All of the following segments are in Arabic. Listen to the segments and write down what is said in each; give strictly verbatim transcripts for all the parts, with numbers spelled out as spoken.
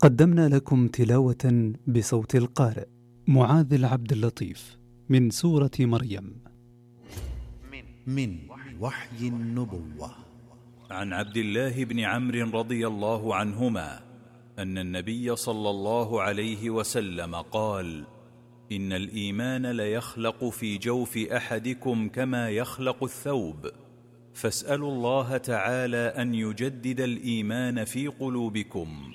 قدمنا لكم تلاوة بصوت القارئ معاذ العبد اللطيف من سورة مريم من وحي النبوة. عن عبد الله بن عمرو رضي الله عنهما أن النبي صلى الله عليه وسلم قال: إن الإيمان ليخلق في جوف أحدكم كما يخلق الثوب، فاسألوا الله تعالى أن يجدد الإيمان في قلوبكم.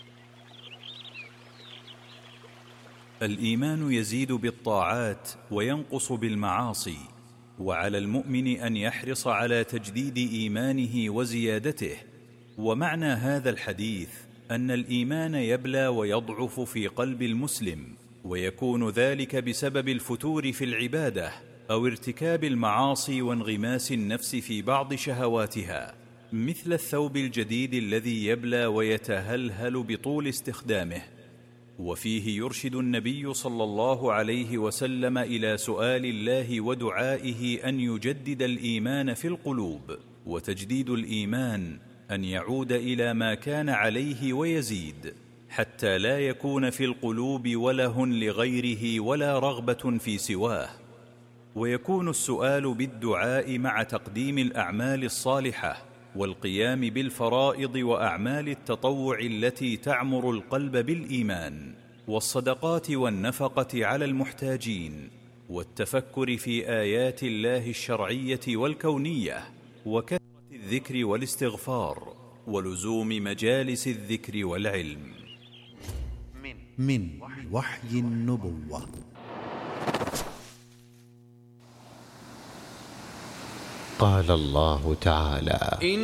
الإيمان يزيد بالطاعات وينقص بالمعاصي، وعلى المؤمن أن يحرص على تجديد إيمانه وزيادته. ومعنى هذا الحديث أن الإيمان يبلى ويضعف في قلب المسلم، ويكون ذلك بسبب الفتور في العبادة أو ارتكاب المعاصي وانغماس النفس في بعض شهواتها، مثل الثوب الجديد الذي يبلى ويتهلهل بطول استخدامه. وفيه يرشد النبي صلى الله عليه وسلم إلى سؤال الله ودعائه أن يجدد الإيمان في القلوب، وتجديد الإيمان أن يعود إلى ما كان عليه ويزيد، حتى لا يكون في القلوب وله لغيره ولا رغبة في سواه. ويكون السؤال بالدعاء مع تقديم الأعمال الصالحة والقيام بالفرائض وأعمال التطوع التي تعمر القلب بالإيمان، والصدقات والنفقة على المحتاجين، والتفكر في آيات الله الشرعية والكونية، وكثرة الذكر والاستغفار، ولزوم مجالس الذكر والعلم. من وحي النبوة. قال الله تعالى: